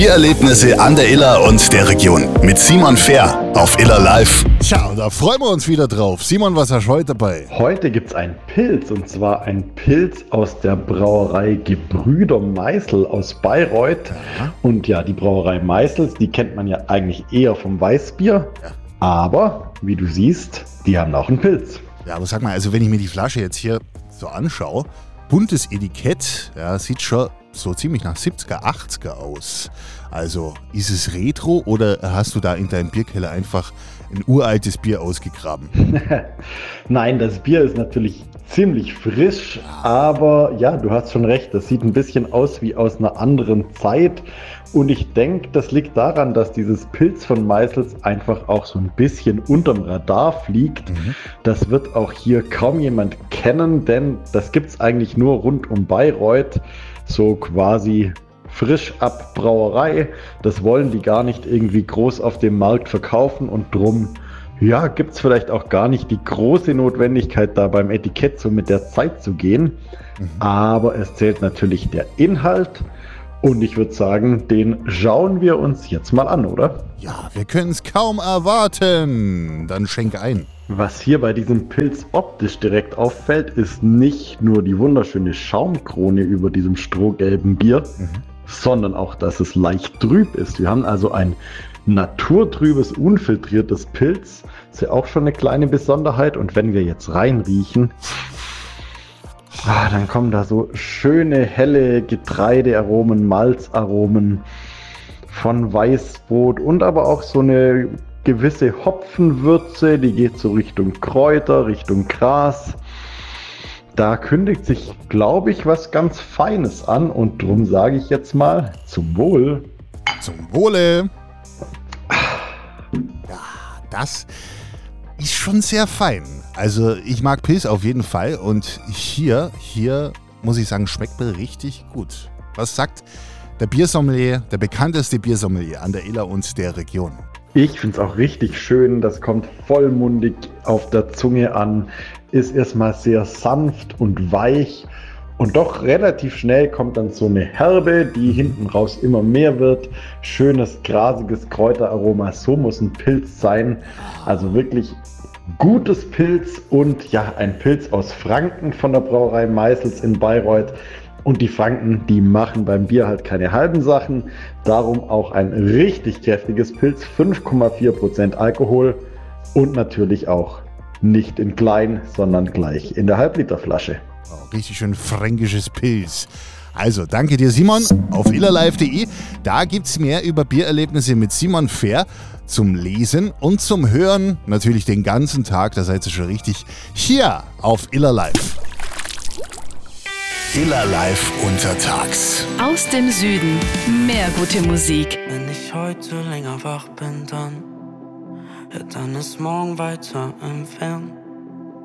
Biererlebnisse an der Iller und der Region mit Simon Fehr auf Iller Live. Tja, und da freuen wir uns wieder drauf. Simon, was hast du heute dabei? Heute gibt es einen Pilz, und zwar ein Pilz aus der Brauerei Gebrüder Meißel aus Bayreuth. Ja. Und ja, die Brauerei Meißels, die kennt man ja eigentlich eher vom Weißbier. Ja. Aber, wie du siehst, die haben auch einen Pilz. Ja, aber sag mal, also wenn ich mir die Flasche jetzt hier so anschaue, buntes Etikett, ja, sieht schon so ziemlich nach 70er, 80er aus. Also ist es Retro oder hast du da in deinem Bierkeller einfach ein uraltes Bier ausgegraben? Nein, das Bier ist natürlich ziemlich frisch, aber ja, du hast schon recht, das sieht ein bisschen aus wie aus einer anderen Zeit. Und ich denke, das liegt daran, dass dieses Pilz von Meißels einfach auch so ein bisschen unterm Radar fliegt. Das wird auch hier kaum jemand kennen, denn das gibt es eigentlich nur rund um Bayreuth, so quasi frisch ab Brauerei. Das wollen die gar nicht irgendwie groß auf dem Markt verkaufen und drum, ja, gibt es vielleicht auch gar nicht die große Notwendigkeit, da beim Etikett so mit der Zeit zu gehen. Aber es zählt natürlich der Inhalt. Und ich würde sagen, den schauen wir uns jetzt mal an, oder? Ja, wir können es kaum erwarten. Dann schenk ein. Was hier bei diesem Pilz optisch direkt auffällt, ist nicht nur die wunderschöne Schaumkrone über diesem strohgelben Bier, sondern auch, dass es leicht trüb ist. Wir haben also ein naturtrübes, unfiltriertes Pilz. Ist ja auch schon eine kleine Besonderheit. Und wenn wir jetzt reinriechen, dann kommen da so schöne, helle Getreidearomen, Malzaromen von Weißbrot und aber auch so eine gewisse Hopfenwürze, die geht so Richtung Kräuter, Richtung Gras. Da kündigt sich, glaube ich, was ganz Feines an und drum sage ich jetzt mal zum Wohl. Zum Wohle. Ja, das ist schon sehr fein. Also ich mag Pilz auf jeden Fall und hier muss ich sagen, schmeckt mir richtig gut. Was sagt der Biersommelier, der bekannteste Biersommelier an der Iller und der Region? Ich finde es auch richtig schön, das kommt vollmundig auf der Zunge an, ist erstmal sehr sanft und weich und doch relativ schnell kommt dann so eine Herbe, die hinten raus immer mehr wird. Schönes, grasiges Kräuteraroma, so muss ein Pilz sein. Also wirklich gutes Pilz und ja, ein Pilz aus Franken von der Brauerei Meißels in Bayreuth. Und die Franken, die machen beim Bier halt keine halben Sachen. Darum auch ein richtig kräftiges Pilz, 5,4% Alkohol und natürlich auch nicht in klein, sondern gleich in der Halbliterflasche. Oh, richtig schön fränkisches Pilz. Also, danke dir, Simon, auf illerlive.de. Da gibt's mehr über Biererlebnisse mit Simon Fehr zum Lesen und zum Hören. Natürlich den ganzen Tag, da seid ihr schon richtig hier auf Iller Live. Iller Live untertags. Aus dem Süden mehr gute Musik. Wenn ich heute länger wach bin, dann ist morgen weiter entfernt.